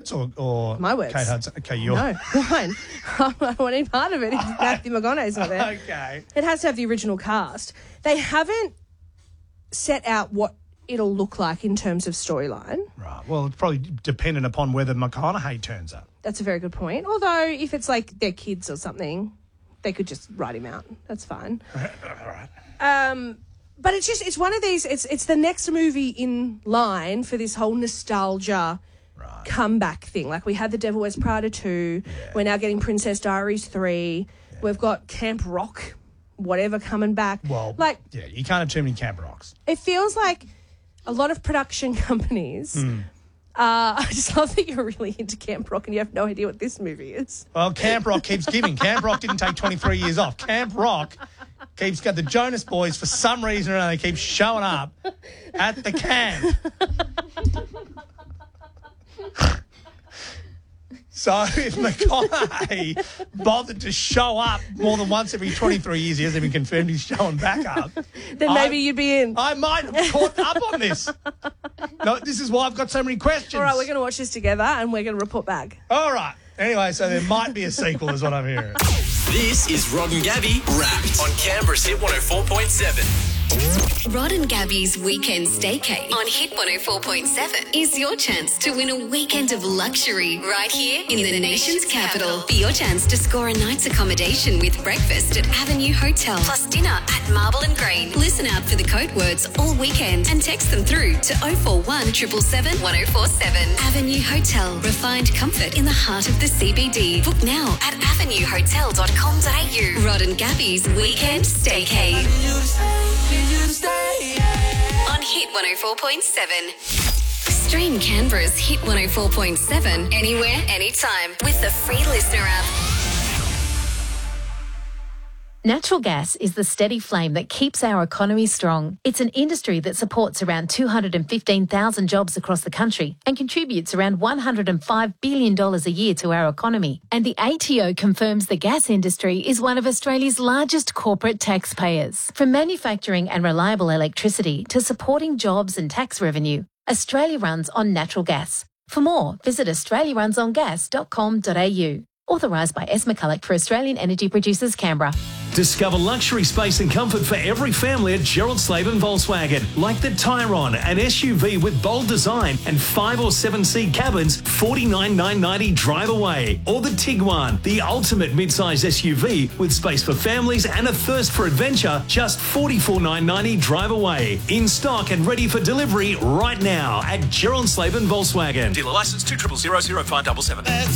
words or My words. Kate Hudson? Okay, No, mine. I don't want any part of it if Matthew McConaughey's not there. Okay. It has to have the original cast. They haven't set out what it'll look like in terms of storyline. Right. Well, it's probably dependent upon whether McConaughey turns up. That's a very good point. Although, if it's like their kids or something, they could just write him out. That's fine. All right. But it's one of these, it's the next movie in line for this whole nostalgia comeback thing. Like we had The Devil Wears Prada 2. Yeah. We're now getting Princess Diaries 3. Yeah. We've got Camp Rock, whatever, coming back. Well, yeah, you can't have too many Camp Rocks. It feels like a lot of production companies... I just love that you're really into Camp Rock and you have no idea what this movie is. Well, Camp Rock keeps giving. Camp Rock didn't take 23 years off. Camp Rock keeps got the Jonas Boys, for some reason or another, they keep showing up at the camp. So if McConaughey bothered to show up more than once every 23 years, he hasn't even confirmed he's showing back up. Then maybe you'd be in. I might have caught up on this. No, this is why I've got so many questions. All right, we're going to watch this together and we're going to report back. All right. Anyway, so there might be a sequel is what I'm hearing. This is Rod and Gabby Wrapped on Canberra's Hit 104.7. Rod and Gabby's Weekend Staycay on Hit 104.7 is your chance to win a weekend of luxury right here in the nation's capital. For your chance to score a night's accommodation with breakfast at Avenue Hotel plus dinner at Marble and Green. Listen out for the code words all weekend and text them through to 041 777 1047. Avenue Hotel. Refined comfort in the heart of the CBD. Book now at avenuehotel.com.au. Rod and Gabby's Weekend Staycay. On Hit 104.7. Stream Canberra's Hit 104.7 anywhere, anytime with the free Listener app. Natural gas is the steady flame that keeps our economy strong. It's an industry that supports around 215,000 jobs across the country and contributes around $105 billion a year to our economy. And the ATO confirms the gas industry is one of Australia's largest corporate taxpayers. From manufacturing and reliable electricity to supporting jobs and tax revenue, Australia runs on natural gas. For more, visit australiarunsongas.com.au. Authorised by S. McCulloch for Australian Energy Producers, Canberra. Discover luxury space and comfort for every family at Gerald Slaven Volkswagen, like the Tyron, an SUV with bold design and 5 or 7 seat cabins, $49,990 drive away. Or the Tiguan, the ultimate mid-size SUV with space for families and a thirst for adventure, just $44,990 drive away. In stock and ready for delivery right now at Gerald Slaven Volkswagen. Dealer licence 2000577.